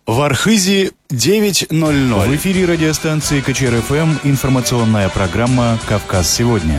В Архизе 9:00. В эфире радиостанции КЧР-ФМ информационная программа «Кавказ сегодня».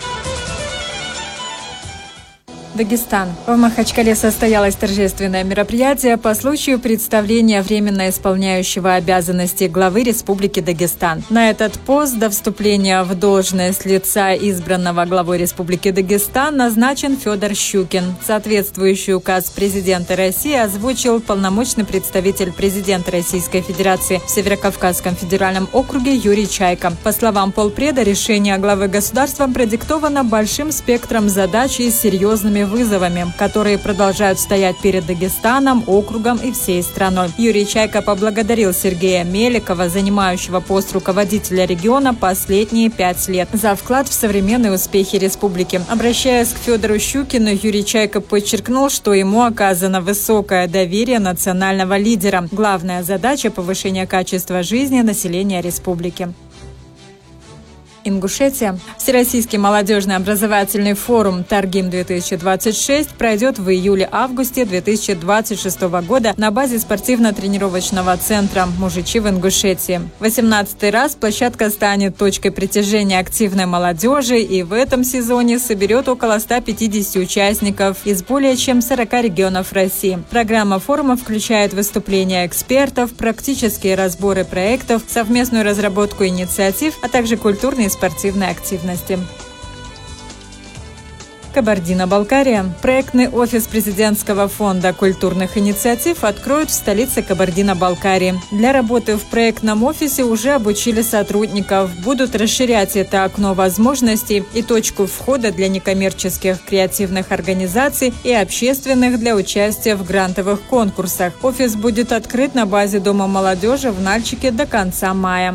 Дагестан. В Махачкале состоялось торжественное мероприятие по случаю представления временно исполняющего обязанности главы Республики Дагестан. На этот пост до вступления в должность лица, избранного главой Республики Дагестан, назначен Федор Щукин. Соответствующий указ президента России озвучил полномочный представитель президента Российской Федерации в Северокавказском федеральном округе Юрий Чайка. По словам полпреда, решение главы государства продиктовано большим спектром задач и серьезными вызовами, которые продолжают стоять перед Дагестаном, округом и всей страной. Юрий Чайка поблагодарил Сергея Меликова, занимающего пост руководителя региона последние 5 лет, за вклад в современные успехи республики. Обращаясь к Федору Щукину, Юрий Чайка подчеркнул, что ему оказано высокое доверие национального лидера. Главная задача – повышение качества жизни населения республики. Ингушетия. Всероссийский молодежный образовательный форум «Таргим-2026» пройдет в июле-августе 2026 года на базе спортивно-тренировочного центра «Мужичи» в Ингушетии. 18-й раз площадка станет точкой притяжения активной молодежи и в этом сезоне соберет около 150 участников из более чем 40 регионов России. Программа форума включает выступления экспертов, практические разборы проектов, совместную разработку инициатив, а также культурные и спортивной активности. Кабардино-Балкария. Проектный офис президентского фонда культурных инициатив откроют в столице Кабардино-Балкарии. Для работы в проектном офисе уже обучили сотрудников. Будут расширять это окно возможностей и точку входа для некоммерческих креативных организаций и общественных для участия в грантовых конкурсах. Офис будет открыт на базе Дома молодежи в Нальчике до конца мая.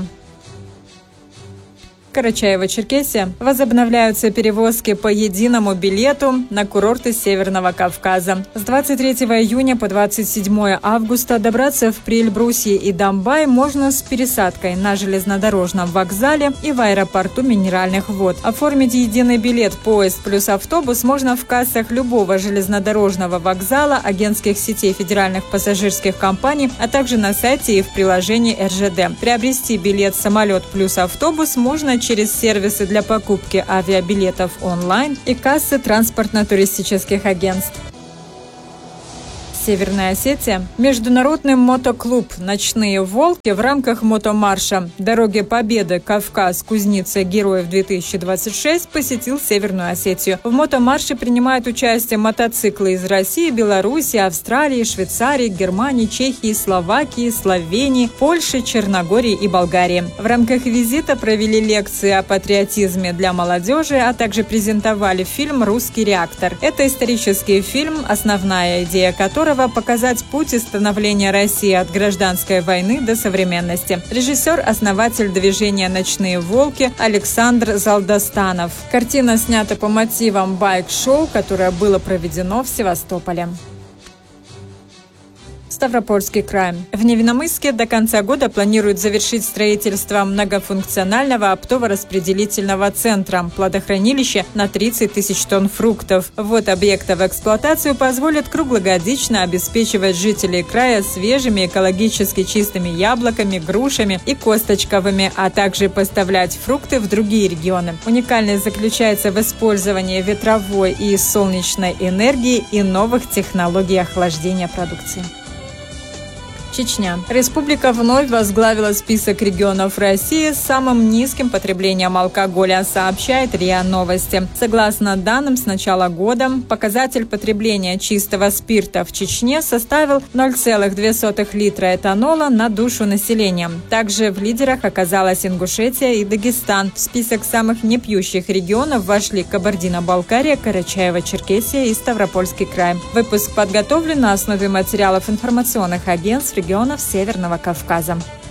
Карачаево-Черкесия. Возобновляются перевозки по единому билету на курорты Северного Кавказа. С 23 июня по 27 августа добраться в Приэльбрусье и Домбай можно с пересадкой на железнодорожном вокзале и в аэропорту Минеральных вод. Оформить единый билет поезд плюс автобус можно в кассах любого железнодорожного вокзала, агентских сетей федеральных пассажирских компаний, а также на сайте и в приложении РЖД. Приобрести билет самолет плюс автобус можно через сервисы для покупки авиабилетов онлайн и кассы транспортно-туристических агентств. Северная Осетия. Международный мотоклуб «Ночные волки» в рамках мотомарша «Дороги Победы. Кавказ. Кузница героев-2026» посетил Северную Осетию. В мотомарше принимают участие мотоциклы из России, Беларуси, Австралии, Швейцарии, Германии, Чехии, Словакии, Словении, Польши, Черногории и Болгарии. В рамках визита провели лекции о патриотизме для молодежи, а также презентовали фильм «Русский реактор». Это исторический фильм, основная идея которого показать путь становления России от гражданской войны до современности. Режиссер, основатель движения «Ночные волки» Александр Залдастанов. Картина снята по мотивам байк-шоу, которое было проведено в Севастополе. Ставропольский край. В Невинномысске до конца года планируют завершить строительство многофункционального оптово-распределительного центра, плодохранилища на 30 тысяч тонн фруктов. Ввод объекта в эксплуатацию позволит круглогодично обеспечивать жителей края свежими экологически чистыми яблоками, грушами и косточковыми, а также поставлять фрукты в другие регионы. Уникальность заключается в использовании ветровой и солнечной энергии и новых технологий охлаждения продукции. Чечня. Республика вновь возглавила список регионов России с самым низким потреблением алкоголя, сообщает РИА Новости. Согласно данным с начала года, показатель потребления чистого спирта в Чечне составил 0,2 литра этанола на душу населения. Также в лидерах оказалась Ингушетия и Дагестан. В список самых непьющих регионов вошли Кабардино-Балкария, Карачаево-Черкесия и Ставропольский край. Выпуск подготовлен на основе материалов информационных агентств регионов Северного Кавказа.